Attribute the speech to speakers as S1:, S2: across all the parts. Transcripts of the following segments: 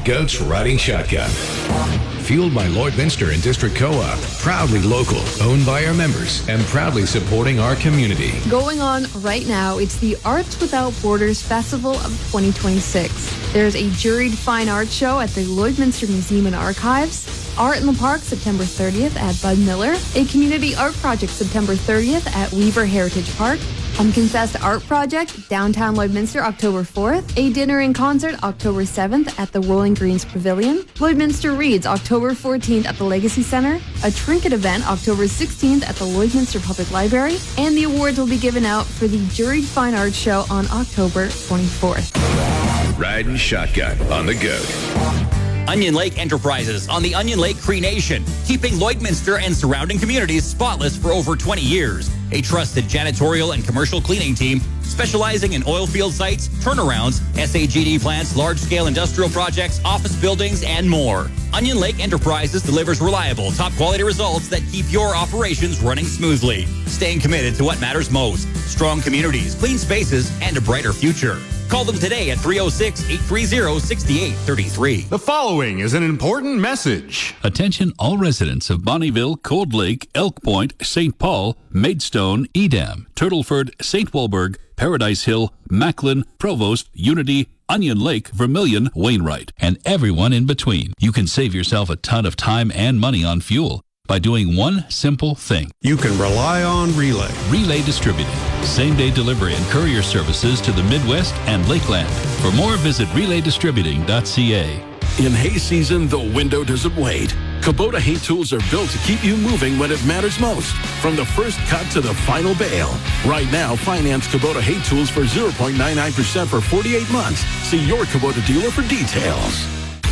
S1: GOAT's Riding Shotgun. Fueled by Lloydminster and District Co-op. Proudly local, owned by our members, and proudly supporting our community.
S2: Going on right now, it's the Arts Without Borders Festival of 2026. There's a juried fine arts show at the Lloydminster Museum and Archives. Art in the Park, September 30th at Bud Miller. A community art project, September 30th at Weaver Heritage Park. Unconfessed Art Project, downtown Lloydminster, October 4th. A dinner and concert, October 7th at the Rolling Greens Pavilion. Lloydminster Reads, October 14th at the Legacy Center. A trinket event, October 16th at the Lloydminster Public Library. And the awards will be given out for the Juried Fine Arts Show on October 24th.
S1: Riding Shotgun on the GOAT.
S3: Onion Lake Enterprises on the Onion Lake Cree Nation, keeping Lloydminster and surrounding communities spotless for over 20 years. A trusted janitorial and commercial cleaning team specializing in oil field sites, turnarounds, SAGD plants, large-scale industrial projects, office buildings, and more. Onion Lake Enterprises delivers reliable, top-quality results that keep your operations running smoothly. Staying committed to what matters most: strong communities, clean spaces, and a brighter future. Call them today at 306-830-6833.
S4: The following is an important message.
S5: Attention all residents of Bonnyville, Cold Lake, Elk Point, St. Paul, Maidstone, Edam, Turtleford, St. Walburg, Paradise Hill, Macklin, Provost, Unity, Onion Lake, Vermilion, Wainwright, and everyone in between. You can save yourself a ton of time and money on fuel by doing one simple thing.
S6: You can rely on Relay.
S5: Relay Distributing. Same-day delivery and courier services to the Midwest and Lakeland. For more, visit relaydistributing.ca.
S7: In hay season, the window doesn't wait. Kubota hay tools are built to keep you moving when it matters most. From the first cut to the final bale. Right now, finance Kubota hay tools for 0.99% for 48 months. See your Kubota dealer for details.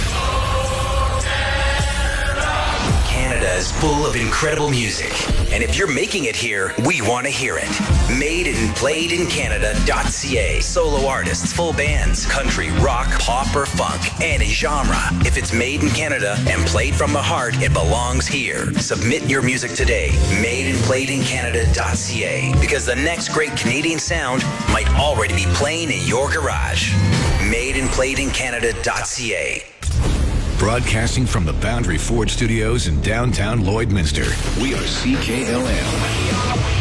S8: Canada is full of incredible music. And if you're making it here, we want to hear it. Made and played in Canada.ca. Solo artists, full bands, country, rock, pop, or funk, any genre. If it's made in Canada and played from the heart, it belongs here. Submit your music today. Made and played in Canada.ca. Because the next great Canadian sound might already be playing in your garage. Made and played in Canada.ca.
S1: Broadcasting from the Boundary Ford Studios in downtown Lloydminster. We are CKLM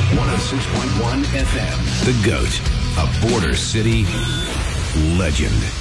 S1: 106.1 FM. The GOAT, a Border City legend.